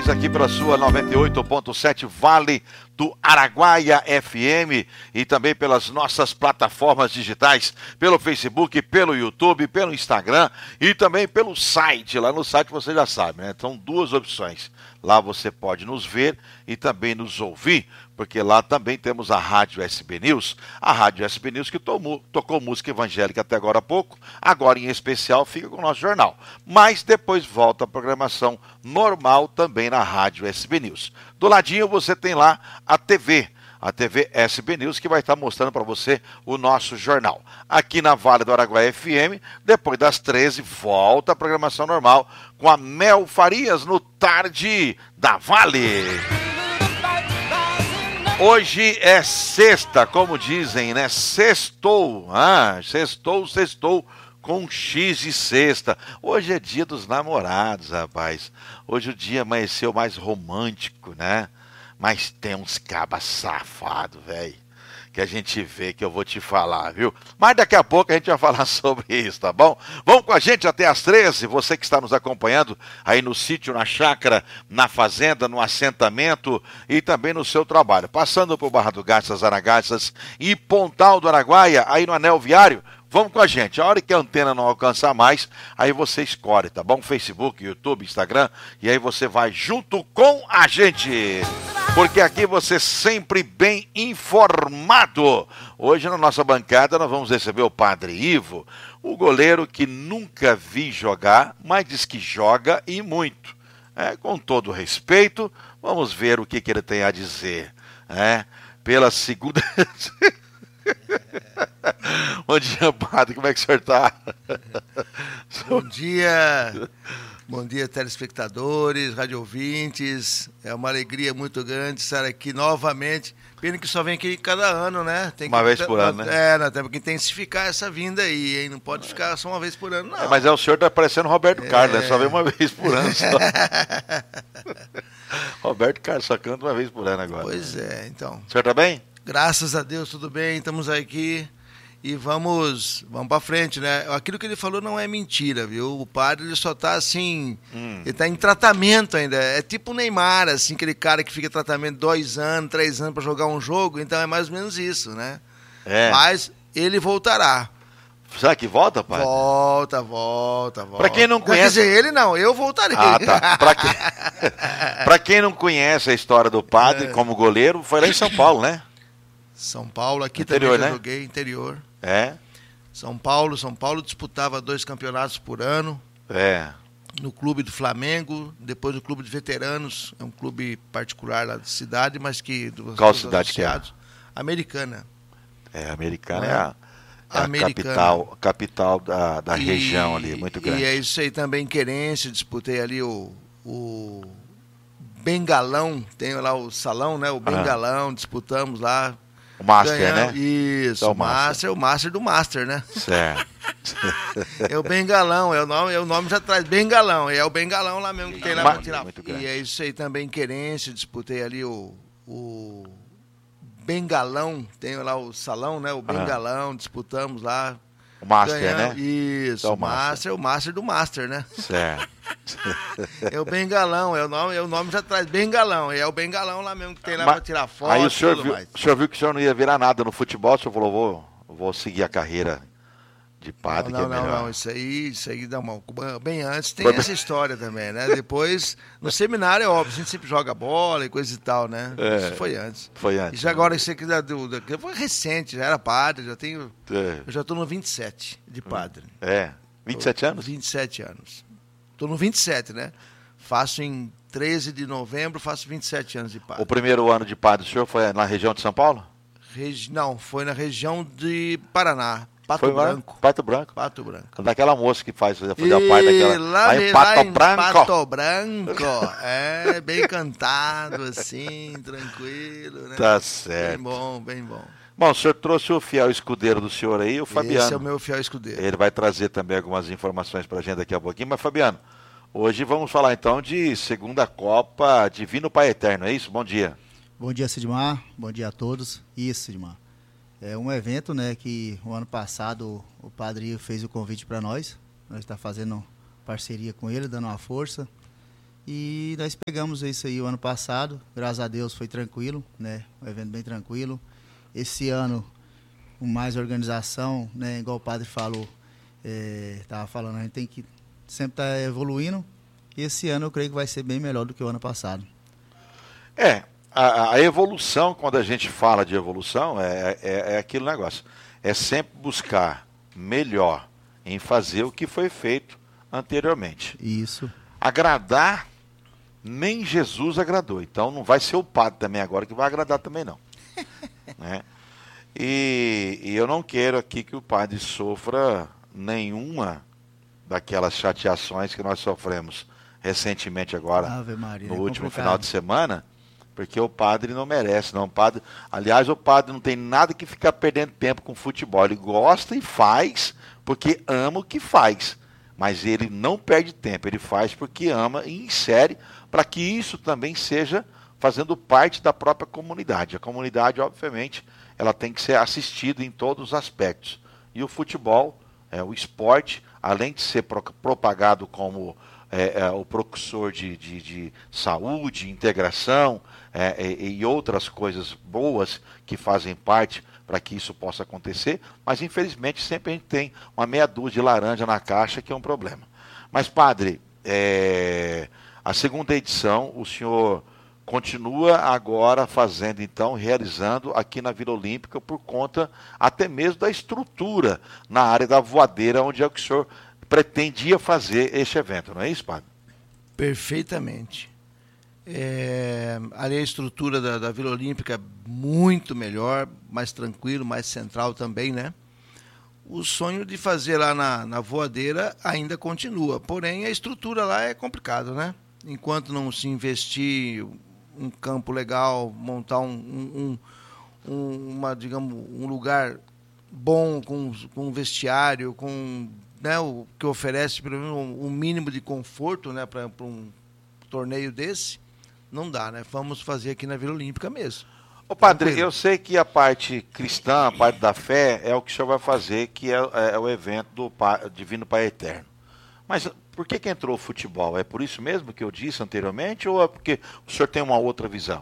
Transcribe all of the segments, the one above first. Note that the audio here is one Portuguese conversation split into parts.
nós aqui pela sua 98.7 Vale do Araguaia FM e também pelas nossas plataformas digitais, pelo Facebook, pelo YouTube, pelo Instagram e também pelo site. Lá no site você já sabe, né? São duas opções. Lá você pode nos ver e também nos ouvir, porque lá também temos a Rádio SB News, a Rádio SB News que tocou música evangélica até agora há pouco, agora em especial fica com o nosso jornal. Mas depois volta a programação normal também na Rádio SB News. Do ladinho você tem lá a TV SB News, que vai estar mostrando para você o nosso jornal. Aqui na Vale do Araguaia FM, depois das 13, volta a programação normal com a Mel Farias no Tarde da Vale. Hoje é sexta, como dizem, né? Sextou, sextou com X de sexta. Hoje é dia dos namorados, rapaz. Hoje o dia amanheceu mais romântico, né? Mas tem uns cabas safados, velho, que a gente vê, que eu vou te falar, viu? Mas daqui a pouco a gente vai falar sobre isso, tá bom? Vamos com a gente até às 13, você que está nos acompanhando aí no sítio, na chácara, na fazenda, no assentamento e também no seu trabalho. Passando por Barra do Garças, Aragarças e Pontal do Araguaia, aí no anel viário. Vamos com a gente, a hora que a antena não alcançar mais, aí você escolhe, tá bom? Facebook, YouTube, Instagram, e aí você vai junto com a gente, porque aqui você sempre bem informado. Hoje na nossa bancada nós vamos receber o Padre Ivo, o goleiro que nunca vi jogar, mas diz que joga e muito. Com todo respeito, vamos ver o que ele tem a dizer. Pela segunda... Bom dia, Padre, como é que o senhor está? Bom dia, telespectadores, rádio ouvintes. É uma alegria muito grande estar aqui novamente. Pena que só vem aqui cada ano, né? Uma vez por ano, né? Nós temos que intensificar essa vinda aí, hein? Não pode ficar só uma vez por ano, não. Mas o senhor está parecendo Roberto Carlos, né? Só vem uma vez por ano só. Roberto Carlos só canta uma vez por ano agora. Pois é, então. O senhor está bem? Graças a Deus, tudo bem, estamos aqui e vamos para frente, né? Aquilo que ele falou não é mentira, viu? O padre, ele só está assim, ele está em tratamento ainda, é tipo o Neymar, assim, aquele cara que fica em tratamento 2 anos, 3 anos para jogar um jogo, então é mais ou menos isso, né? Mas ele voltará. Será que volta, pai? Volta. Pra quem não conhece... Quer dizer, ele não, eu voltarei. Ah, tá. Pra quem não conhece a história do padre como goleiro, foi lá em São Paulo, né? São Paulo, aqui interior, também né? Eu joguei, interior. São Paulo disputava 2 campeonatos por ano. No clube do Flamengo, depois no clube de veteranos, é um clube particular lá da cidade, mas que... Qual cidade que é? Americana. Americana é a capital da região ali, muito grande. E é isso aí também, Querência, disputei ali o Bengalão, tem lá o salão, né? O Bengalão, disputamos lá. O Master, né? Isso, então, o Master do Master, né? Certo. É o Bengalão, o nome já traz Bengalão, é o Bengalão lá mesmo que tem lá pra tirar. E é isso aí também, Querência, disputei ali o Bengalão, tem lá o salão, né? O Bengalão, disputamos lá. O Master, né? Isso, então, o Master do Master, né? Certo. É o Bengalão, o nome já traz Bengalão, é o Bengalão lá mesmo que tem lá pra tirar foto. Aí o senhor viu que o senhor não ia virar nada no futebol, o senhor falou, vou seguir a carreira de padre, que é melhor. Não, isso aí dá uma... Bem antes tem essa história também, né? Depois, no seminário é óbvio, a gente sempre joga bola e coisa e tal, né? Isso foi antes. Isso agora, isso aqui foi recente, já era padre, eu já tô no 27 de padre. 27 anos? 27 anos. Tô no 27, né? Faço em 13 de novembro, faço 27 anos de padre. O primeiro ano de padre, o senhor foi na região de São Paulo? Não, foi na região de Paraná. Pato Branco. Pato Branco. Daquela moça que faz a parte daquela. Lá em Pato Branco. Bem cantado, assim, tranquilo, né? Tá certo. Bem bom. Bom, o senhor trouxe o fiel escudeiro do senhor aí, o Fabiano. Esse é o meu fiel escudeiro. Ele vai trazer também algumas informações pra gente daqui a pouquinho. Mas, Fabiano, hoje vamos falar então de segunda Copa Divino Pai Eterno, é isso? Bom dia. Bom dia, Sidmar. Bom dia a todos. Isso, Sidmar. É um evento, né, que o ano passado o Padre fez o convite para nós. Nós estamos fazendo parceria com ele, dando uma força. E nós pegamos isso aí o ano passado, graças a Deus foi tranquilo, né? Um evento bem tranquilo. Esse ano, com mais organização, né? Igual o padre falou, estava falando, a gente tem que sempre estar evoluindo. E esse ano eu creio que vai ser bem melhor do que o ano passado. A evolução, quando a gente fala de evolução, é aquele negócio. É sempre buscar melhor em fazer o que foi feito anteriormente. Isso. Agradar, nem Jesus agradou. Então não vai ser o padre também agora que vai agradar também não. Né? E eu não quero aqui que o padre sofra nenhuma daquelas chateações que nós sofremos recentemente agora, Ave Maria, no último complicado. final de semana, porque o padre não merece, não. Aliás, o padre não tem nada que ficar perdendo tempo com futebol. Ele gosta e faz porque ama o que faz. Mas ele não perde tempo, ele faz porque ama e insere para que isso também seja fazendo parte da própria comunidade. A comunidade, obviamente, ela tem que ser assistida em todos os aspectos. E o futebol, o esporte, além de ser propagado como o precursor de saúde, integração e outras coisas boas que fazem parte para que isso possa acontecer, mas infelizmente sempre a gente tem uma meia dúzia de laranja na caixa, que é um problema. Mas, padre, a segunda edição, o senhor continua agora fazendo, então, realizando aqui na Vila Olímpica, por conta até mesmo da estrutura na área da voadeira, onde é o que o senhor pretendia fazer este evento, não é isso, padre? Perfeitamente. Ali a estrutura da Vila Olímpica é muito melhor, mais tranquilo, mais central também, né? O sonho de fazer lá na voadeira ainda continua, porém a estrutura lá é complicado, né? Enquanto não se investir um campo legal, montar digamos, um lugar bom, com vestiário, com, né, o que oferece pelo menos um mínimo de conforto, né, para um torneio desse, não dá, né? Vamos fazer aqui na Vila Olímpica mesmo. Ô padre, eu sei que a parte cristã, a parte da fé, é o que o senhor vai fazer, que é o evento do Divino Pai Eterno. Mas por que entrou o futebol? É por isso mesmo que eu disse anteriormente, ou é porque o senhor tem uma outra visão?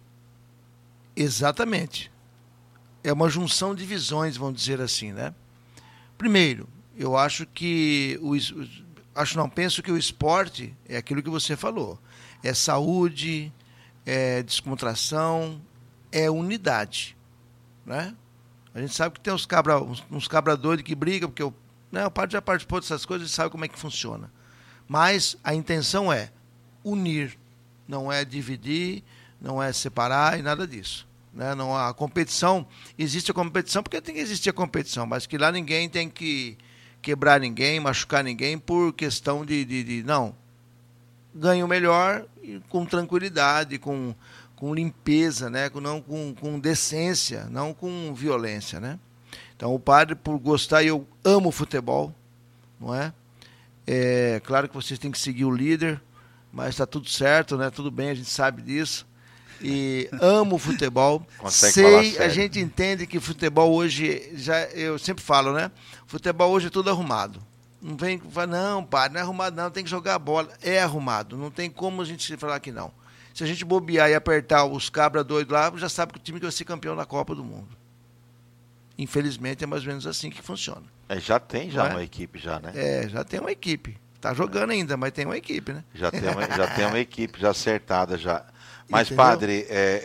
Exatamente. É uma junção de visões, vamos dizer assim, né? Primeiro, eu acho que penso que o esporte é aquilo que você falou. É saúde, é descontração, é unidade, né? A gente sabe que tem uns cabra doidos que brigam, porque o padre já participou dessas coisas e sabe como é que funciona. Mas a intenção é unir, não é dividir, não é separar e nada disso. Né? Não há competição, existe a competição porque tem que existir a competição, mas que lá ninguém tem que quebrar ninguém, machucar ninguém por questão de não. Ganha o melhor com tranquilidade, com limpeza, né? Não com decência, não com violência, né? Então o padre, por gostar, eu amo futebol, não é? É claro que vocês têm que seguir o líder, mas está tudo certo, né? Tudo bem, a gente sabe disso. E amo futebol. A gente entende que futebol hoje, eu sempre falo, né? Futebol hoje é tudo arrumado. Não vem falar, não, padre, não é arrumado não, tem que jogar a bola. É arrumado, não tem como a gente falar que não. Se a gente bobear e apertar os cabra doidos lá, já sabe que o time vai ser campeão da Copa do Mundo. Infelizmente é mais ou menos assim que funciona. Já tem uma equipe já, né? Já tem uma equipe. Tá jogando ainda, mas tem uma equipe, né? Já tem uma equipe já acertada já. Mas, entendeu? Padre,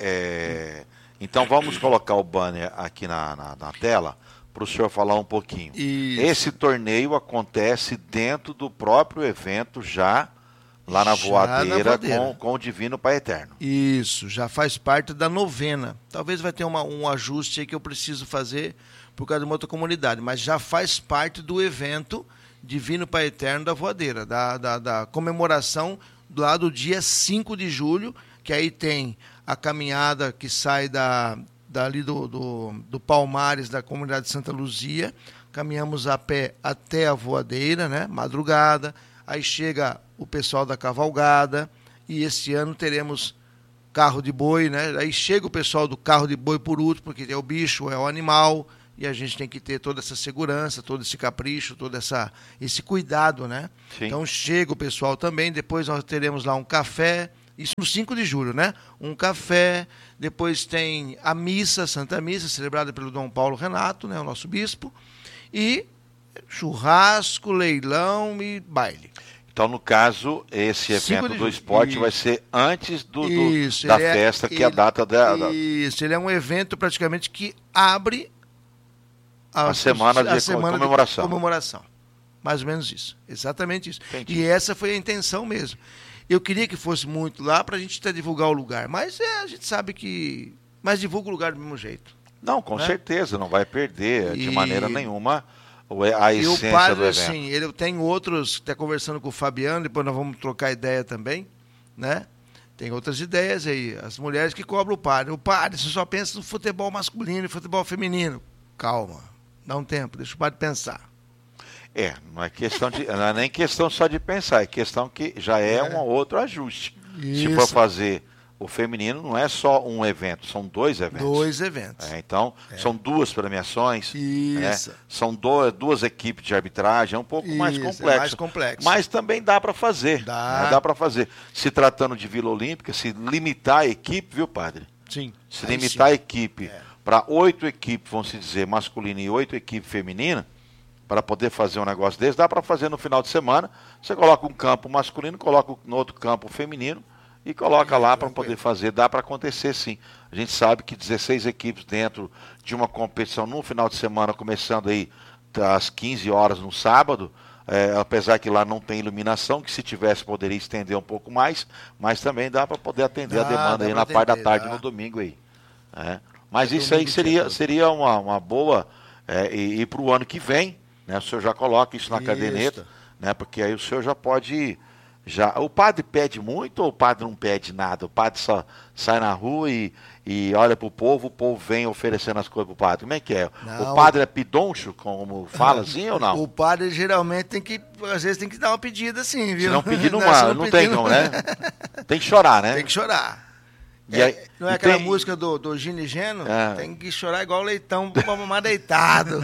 então vamos colocar o banner aqui na tela para o senhor falar um pouquinho. Isso. Esse torneio acontece dentro do próprio evento já lá na voadeira. Com o Divino Pai Eterno. Isso, já faz parte da novena. Talvez vai ter um ajuste aí que eu preciso fazer por causa de uma outra comunidade, mas já faz parte do evento Divino Pai Eterno da voadeira, da comemoração lá do dia 5 de julho, que aí tem a caminhada que sai dali do Palmares, da comunidade de Santa Luzia, caminhamos a pé até a voadeira, né, madrugada, aí chega o pessoal da cavalgada, e esse ano teremos carro de boi, né, aí chega o pessoal do carro de boi por último, porque é o bicho, é o animal, e a gente tem que ter toda essa segurança, todo esse capricho, todo esse cuidado, né? Sim. Então chega o pessoal também, depois nós teremos lá um café, isso no 5 de julho, né? Um café, depois tem a missa, Santa Missa, celebrada pelo Dom Paulo Renato, né? O nosso bispo, e churrasco, leilão e baile. Então, no caso, esse evento do esporte vai ser antes Isso, da festa, que é a data da... Isso, ele é um evento praticamente que abre a semana de comemoração. Mais ou menos isso, exatamente isso. Entendi. E essa foi a intenção mesmo. Eu queria que fosse muito lá para a gente até divulgar o lugar, mas a gente sabe que... Mas divulga o lugar do mesmo jeito. Não, com certeza, não vai perder de maneira nenhuma a E essência o padre, do evento. assim, ele tem outros, está conversando com o Fabiano, depois nós vamos trocar ideia também, né? Tem outras ideias aí, as mulheres que cobram o padre. O padre, você só pensa no futebol masculino e futebol feminino. Calma, dá um tempo, deixa o padre pensar. Não é nem questão só de pensar, é questão que já é um outro ajuste. Isso. Se for fazer o feminino, não é só um evento, são 2 eventos. 2 eventos. Então, são 2 premiações. Isso. São 2 equipes de arbitragem, é um pouco mais complexo. É mais complexo. Mas também dá para fazer. Dá para fazer. Se tratando de Vila Olímpica, se limitar a equipe, viu, padre? Sim. Se limitar a equipe para 8 equipes, vamos dizer, masculina e 8 equipes feminina, para poder fazer um negócio desse, dá para fazer no final de semana. Você coloca um campo masculino, coloca no outro campo feminino, e coloca lá para poder fazer. Dá para acontecer, sim. A gente sabe que 16 equipes dentro de uma competição no final de semana, começando aí às 15 horas no sábado, apesar que lá não tem iluminação, que se tivesse poderia estender um pouco mais, mas também dá para poder atender a demanda aí na parte da tarde no domingo aí. Mas isso aí seria uma boa, e para o ano que vem, né, o senhor já coloca isso na caderneta, né, porque aí o senhor já pode... O padre pede muito ou o padre não pede nada? O padre só sai na rua e olha para o povo vem oferecendo as coisas para o padre. Como é que é? Não, o padre é pidoncho, como fala assim ou não? O padre geralmente às vezes tem que dar uma pedida assim, viu? Se não pedir, não tem como, né? Tem que chorar, né? Tem que chorar. Não é aquela música do Gino e Geno? Tem que chorar igual leitão pra mamar deitado.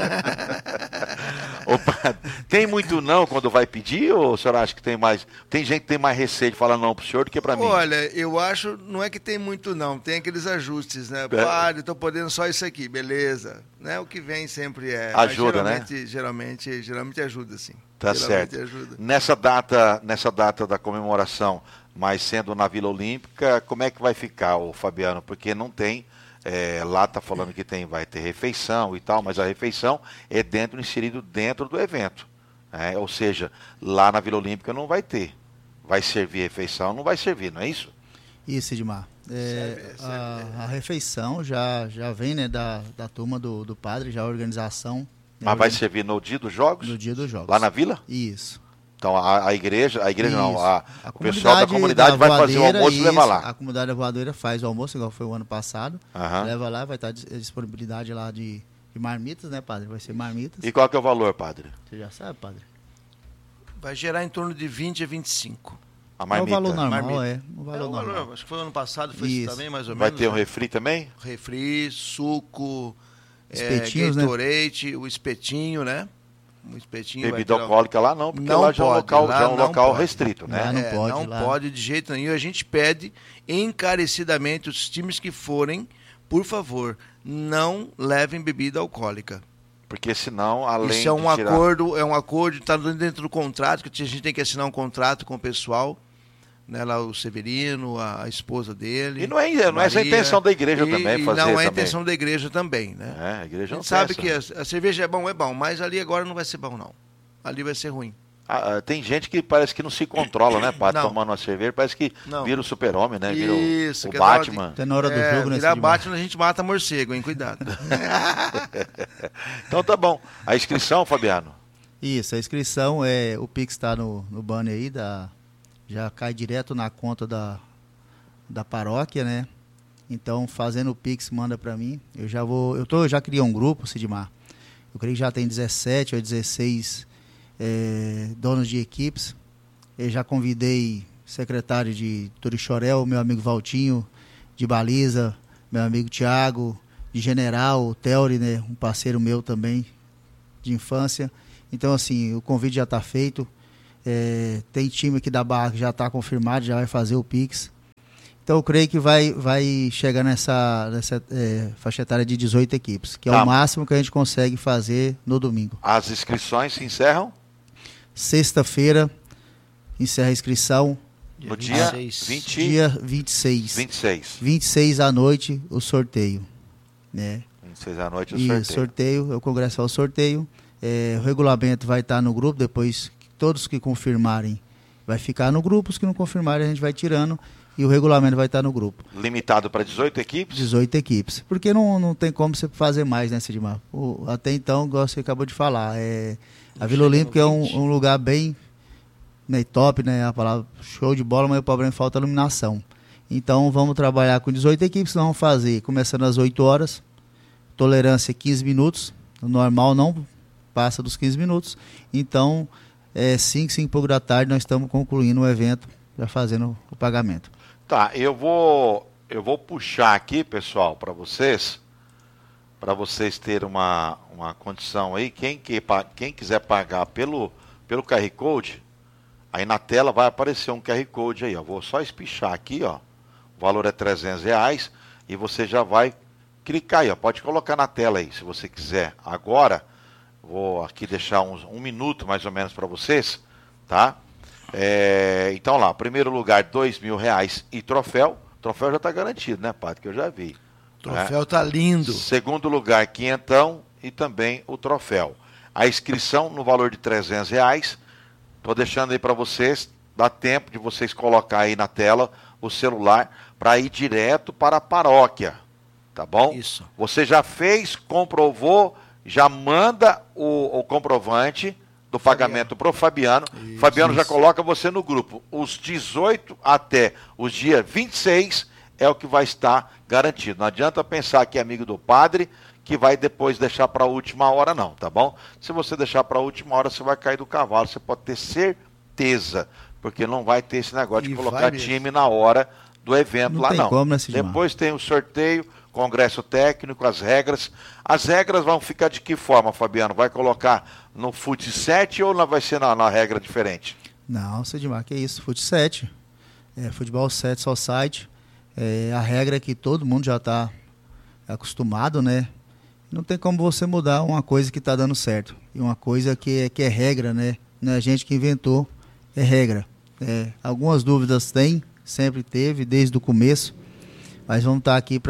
Opa, tem muito não quando vai pedir, ou o senhor acha que tem mais? Tem gente que tem mais receio de falar não pro senhor do que pra mim? Olha, eu acho, não é que tem muito não, tem aqueles ajustes, né? Padre, tô podendo só isso aqui, beleza. Né? O que vem sempre ajuda, geralmente ajuda, sim. Tá certo. Ajuda. Nessa data da comemoração, mas sendo na Vila Olímpica, como é que vai ficar, o Fabiano? Porque não tem, lá está falando que vai ter refeição e tal, mas a refeição é inserido dentro do evento. Ou seja, lá na Vila Olímpica não vai ter. Vai servir refeição, não vai servir, não é isso? Isso, Edmar. A refeição já vem, né, da turma do padre, já a organização. Mas vai servir no dia dos jogos? No dia dos jogos. Lá na Vila? Isso. Então a igreja não, o pessoal pessoal da comunidade vai fazer o almoço e levar lá. A comunidade da Voadeira faz o almoço, igual foi o ano passado. Uhum. Leva lá, vai estar disponibilidade lá de marmitas, né, padre? Vai ser marmitas. E qual que é o valor, padre? Você já sabe, padre? Vai gerar em torno de 20 a 25. A marmita. É o valor normal, marmita. O valor normal. Acho que foi ano passado, foi isso também, mais ou vai menos. Vai ter um refri também? Refri, suco, espetinhos, Gatorade, o espetinho, né? Um espetinho. Bebida alcoólica lá não, porque não lá já é um local pode. Restrito, né? Não pode de jeito nenhum. A gente pede encarecidamente os times que forem, por favor, não levem bebida alcoólica. Porque senão, além isso é um acordo, está dentro do contrato, que a gente tem que assinar um contrato com o pessoal, né, lá o Severino, a esposa dele. E não é essa a intenção da igreja também fazer. Não é a intenção da igreja também, né? A igreja a gente sabe que a cerveja é bom, mas ali agora não vai ser bom, não. Ali vai ser ruim. Tem gente que parece que não se controla, né, padre? Tomando uma cerveja, parece que vira o super-homem, né? Vira o Batman. Até na hora do jogo, né? Virar Batman, a gente mata morcego, hein? Cuidado. Então tá bom. A inscrição, Fabiano? Isso, a inscrição, o Pix está no banner aí, já cai direto na conta da paróquia, né? Então, fazendo o Pix, manda para mim. Eu já criei um grupo, Sidmar. Eu creio que já tem 17 ou 16 donos de equipes. Eu já convidei secretário de Torixorel, meu amigo Valtinho, de Baliza, meu amigo Thiago, de General, o Theory, né, um parceiro meu também de infância. Então, assim, o convite já está feito. Tem time aqui da Barra que já está confirmado, já vai fazer o Pix. Então, eu creio que vai chegar nessa faixa etária de 18 equipes, que é o máximo que a gente consegue fazer no domingo. As inscrições se encerram? Sexta-feira, encerra a inscrição. No dia 26. 26 à noite, o sorteio. Né? 26 à noite, o sorteio. O Congresso é o sorteio. O regulamento vai estar no grupo, depois todos que confirmarem vai ficar no grupo, os que não confirmarem a gente vai tirando. E o regulamento vai estar no grupo. Limitado para 18 equipes? 18 equipes. Porque não tem como você fazer mais, né, Sidmar? Até então, igual você acabou de falar, a Vila Olímpica é um lugar bem, né, top, né? A palavra show de bola, mas o problema falta iluminação. Então, vamos trabalhar com 18 equipes, nós vamos fazer, começando às 8 horas, tolerância 15 minutos, o normal não passa dos 15 minutos. Então, 5 da tarde, nós estamos concluindo o evento, já fazendo o pagamento. Tá, eu vou puxar aqui, pessoal, para vocês terem uma condição aí. Quem quiser pagar pelo QR Code, aí na tela vai aparecer um QR Code aí, ó. Vou só espichar aqui, ó. O valor é R$300 e você já vai clicar aí, ó. Pode colocar na tela aí, se você quiser. Agora, vou aqui deixar um minuto mais ou menos para vocês, tá? Então lá, primeiro lugar, R$2.000 e troféu. Troféu já está garantido, né, Padre? Que eu já vi. Troféu tá lindo. Segundo lugar, R$500 e também o troféu. A inscrição no valor de R$300. Estou deixando aí para vocês, dá tempo de vocês colocar aí na tela o celular para ir direto para a paróquia, tá bom? Isso. Você já fez, comprovou, já manda o comprovante do pagamento para o Fabiano. Isso, Fabiano já coloca você no grupo. Os 18 até os dias 26 é o que vai estar garantido. Não adianta pensar que é amigo do padre, que vai depois deixar para a última hora, não, tá bom? Se você deixar para a última hora, você vai cair do cavalo, você pode ter certeza, porque não vai ter esse negócio de colocar time na hora do evento lá, não. Como, né, depois tem o sorteio, congresso técnico, as regras. As regras vão ficar de que forma, Fabiano? Vai colocar no Fut 7 ou vai ser na regra diferente? Não, Sidmar, que isso, Fut 7. Futebol 7 só site. A regra é que todo mundo já está acostumado, né? Não tem como você mudar uma coisa que está dando certo. E uma coisa que é regra, né? Não é a gente que inventou, é regra. Algumas dúvidas tem, sempre teve, desde o começo. Mas vamos estar aqui para